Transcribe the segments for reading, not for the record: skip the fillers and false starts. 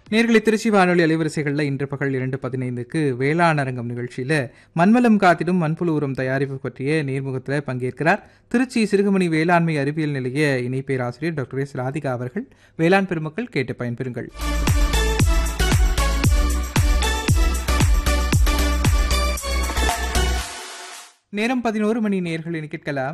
நேர்களை திருச்சி வானொலி அலைவரிசைகளில் இன்று பகல் 2:15க்கு வேளாண் அரங்கம் நிகழ்ச்சியில் மண்வளம் காத்திடும் மண்புழு உரம் தயாரிப்பு பற்றிய நேர்முகத்தில் பங்கேற்கிறார் திருச்சி சிறுகமணி வேளாண்மை அறிவியல் நிலைய இணை பேராசிரியர் டாக்டர் எஸ் ராதிகா அவர்கள். வேளாண் பெருமக்கள் கேட்டு பயன்பெறுங்கள். நேரம் 11 மணி. நேர்களை கேட்கலாம்.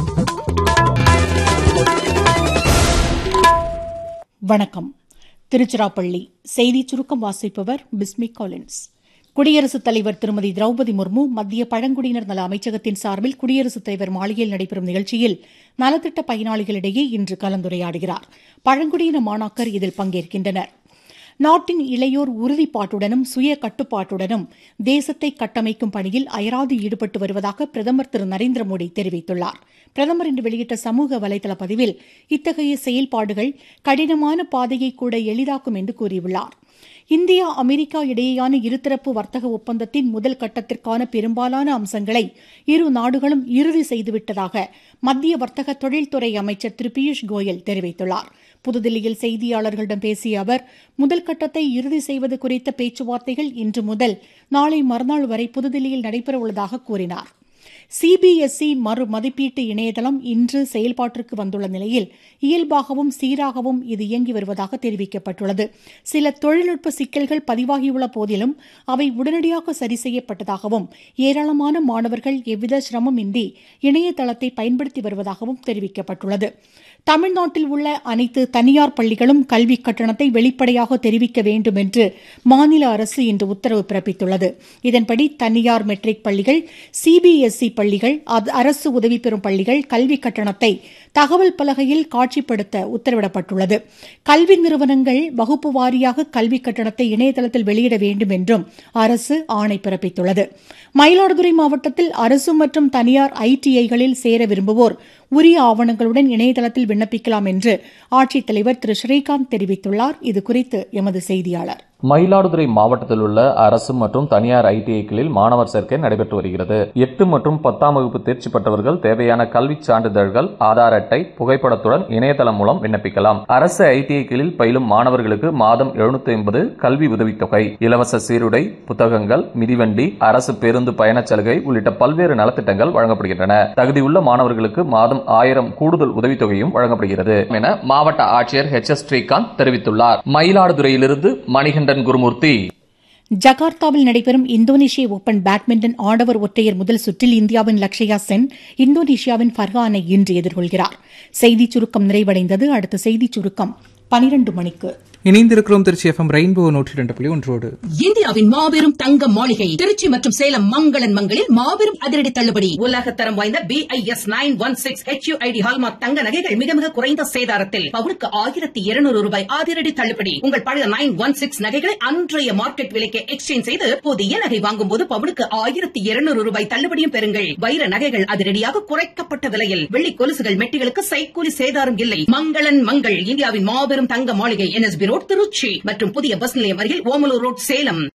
வணக்கம். திருச்சிராப்பள்ளி செய்தி சுருக்கம் வாசிப்பவர் பிஸ்மி காலின்ஸ். குடியரசுத் தலைவர் திருமதி திரௌபதி முர்மு மத்திய பழங்குடியினர் நல அமைச்சகத்தின் சார்பில் குடியரசுத் தலைவர் மாளிகையில் நடைபெறும் நிகழ்ச்சியில் நலத்திட்ட பயனாளிகளிடையே இன்று கலந்துரையாடுகிறார். பழங்குடியின மாணாக்கர் இதில் பங்கேற்கின்றனர். நாட்டின் இளையோர் உறுதிப்பாட்டுடனும் சுய கட்டுப்பாட்டுடனும் தேசத்தை கட்டமைக்கும் பணியில் அயராது ஈடுபட்டு வருவதாக பிரதமர் திரு நரேந்திர மோடி தெரிவித்துள்ளார். பிரதமர் இன்று வெளியிட்ட சமூக வலைதள பதிவில் இத்தகைய செயல்பாடுகள் கடினமான பாதையை கூட எளிதாக்கும் என்று கூறியுள்ளார். இந்தியா அமெரிக்கா இடையேயான இருதரப்பு வர்த்தக ஒப்பந்தத்தின் முதல் கட்டத்திற்கான பெரும்பாலான அம்சங்களை இரு நாடுகளும் இறுதி செய்துவிட்டதாக மத்திய வர்த்தக தொழில்துறை அமைச்சர் திரு பியூஷ் கோயல் தெரிவித்துள்ளார். புதுதில்லியில் செய்தியாளர்களிடம் பேசிய அவர் முதல் கட்டத்தை இறுதி செய்வது குறித்த பேச்சுவார்த்தைகள் இன்று முதல் நாளை மறுநாள் வரை புதுதில்லியில் நடைபெறவுள்ளதாக கூறினார். சிபிஎஸ்இ மறு மதிப்பீட்டு இணையதளம் இன்று செயல்பாட்டிற்கு வந்துள்ள நிலையில் இயல்பாகவும் சீராகவும் இது இயங்கி வருவதாக தெரிவிக்கப்பட்டுள்ளது. சில தொழில்நுட்ப சிக்கல்கள் பதிவாகியுள்ள போதிலும் அவை உடனடியாக சரி செய்யப்பட்டதாகவும் ஏராளமான மாணவர்கள் எவ்வித சிரமமின்றி இணையதளத்தை பயன்படுத்தி வருவதாகவும் தெரிவிக்கப்பட்டுள்ளது. தமிழ்நாட்டில் உள்ள அனைத்து தனியார் பள்ளிகளும் கல்விக் கட்டணத்தை வெளிப்படையாக தெரிவிக்க வேண்டும் என்று மாநில அரசு இன்று உத்தரவு பிறப்பித்துள்ளது. இதன்படி தனியார் மெட்ரிக் பள்ளிகள், சிபிஎஸ்இ பள்ளிகள், அரசு உதவி பெறும் பள்ளிகள் கல்விக் கட்டணத்தை தகவல் பலகையில் காட்சிப்படுத்த உத்தரவிடப்பட்டுள்ளது. கல்வி நிறுவனங்கள் வகுப்பு வாரியாக கல்விக் கட்டணத்தை இணையதளத்தில் வெளியிட வேண்டும் என்றும் அரசு ஆணை பிறப்பித்துள்ளது. மயிலாடுதுறை மாவட்டத்தில் அரசு மற்றும் தனியார் ஐடிஐகளில் சேர விரும்புவோர் உரிய ஆவணங்களுடன் இணையதளத்தில் விண்ணப்பிக்கலாம் என்று ஆட்சித்தலைவர் திரு ஸ்ரீகாந்த் தெரிவித்துள்ளார். இதுகுறித்து எமது செய்தியாளர். மயிலாடுதுறை மாவட்டத்தில் உள்ள அரசு மற்றும் தனியார் ஐடிஐக்களில் மாணவர் சேர்க்கை நடைபெற்று வருகிறது. 8 மற்றும் 10ஆம் வகுப்பு தேர்ச்சி பெற்றவர்கள் தேவையான கல்விச் சான்றிதழ்கள், ஆதார் அட்டை, புகைப்படத்துடன் இணையதளம் மூலம் விண்ணப்பிக்கலாம். அரசு ஐடிஐக்களில் பயிலும் மாணவர்களுக்கு மாதம் 750 கல்வி உதவித்தொகை, இலவச சீருடை, புத்தகங்கள், மிதிவண்டி, அரசு பேருந்து பயணச் சலுகை உள்ளிட்ட பல்வேறு நலத்திட்டங்கள் வழங்கப்படுகின்றன. தகுதியுள்ள மாணவர்களுக்கு மாதம் 1000 கூடுதல் உதவித்தொகையும் வழங்கப்படுகிறது என மாவட்ட ஆட்சியர் எச்.எஸ். ஸ்ரீகாந்த் தெரிவித்துள்ளார். மயிலாடுதுறையிலிருந்து மணிகண்டன் குருமூர்த்தி. ஜகார்த்தாவில் நடைபெறும் இந்தோனேஷிய ஓபன் பேட்மிண்டன் ஆடவர் ஒற்றையர் முதல் சுற்றில் இந்தியாவின் லக்ஷயா சென் இந்தோனேஷியாவின் ஃபர்ஹானை இன்று எதிர்கொள்கிறார். செய்திச் சுருக்கம் நிறைவடைந்தது. அடுத்த செய்திச் சுருக்கம் 12 மணிக்கு. இணைந்திருக்கிறோம் திருச்சி எஃப்எம் ரெயின்போ 102.1. இந்தியாவின் மாபெரும் தங்க மாளிகை திருச்சி மற்றும் சேலம் மங்களன் மங்களில் மாபெரும் அதிரடி தள்ளுபடி. உலகத்தரம் வாய்ந்த BIS 916 HUID ஹால்மார்க் தங்க நகைகள் மிக மிக குறைந்த சேதாரத்தில் பவுனுக்கு 1200 ரூபாய் அதிரடி தள்ளுபடி. உங்கள் பழைய 916 நகைகளை அன்றைய மார்க்கெட் விலைக்கு எக்ஸ்சேஞ்ச் செய்து புதிய நகை வாங்கும் போது பவுனுக்கு 1200 ரூபாய் தள்ளுபடியும் பெறுங்கள். வைர நகைகள் அதிரடியாக குறைக்கப்பட்ட விலையில், வெள்ளி கொலுசுகள் மெட்டிகளுக்கு சைக்கூலி சேதாரம் இல்லை. மங்களன் மங்கள் இந்தியாவின் மாபெரும் தங்க மாளிகை NSB ரோட் திருச்சி மற்றும் புதிய பஸ் நிலையம் அருகில் ஓமலூர் ரோட் சேலம்.